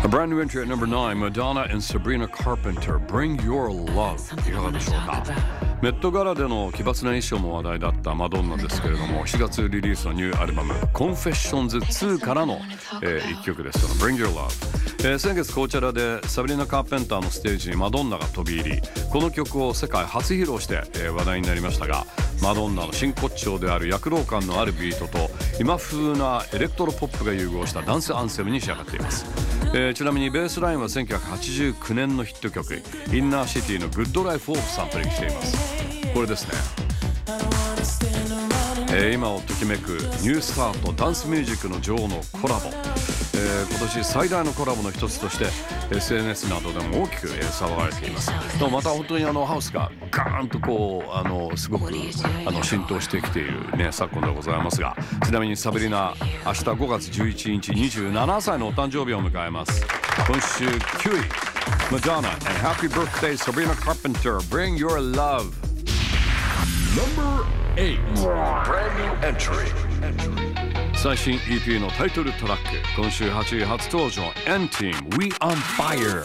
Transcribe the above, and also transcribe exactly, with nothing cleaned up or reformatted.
A brand new entry at number nine, Madonna and Sabrina Carpenter, Bring Your Love。 いかがでしょうか。メットガラでの奇抜な衣装も話題だったマドンナですけれども、しがつリリースのニューアルバム Confessions ツーからの、えー、いっきょくです。Bring Your Love、えー、先月コーチャラでサブリナ・カーペンターのステージにマドンナが飛び入り、この曲を世界初披露して、えー、話題になりましたが、マドンナの真骨頂である躍動感のあるビートと今風なエレクトロポップが融合したダンスアンセムに仕上がっています。えー、ちなみにベースラインはせんきゅうひゃくはちじゅうきゅうねんのヒット曲インナーシティのグッドライフをサンプリングしています。これですね、えー、今をときめくニュースターとダンスミュージックの女王のコラボ、えー、今年最大のコラボの一つとして エスエヌエス などでも大きく、えー、騒がれています。でもまた本当にあのハウスがガーンとこうあのすごくあの浸透してきている、ね、昨今でございますが、ちなみにサブリナ明日ごがつじゅういちにちにじゅうななさいのお誕生日を迎えます。今週きゅうい Madonna and Happy Birthday Sabrina Carpenter Bring Your Love Number eight Brand new entry 最新 イーピー のタイトルトラック、今週はちい初登場 N-Team We On Fire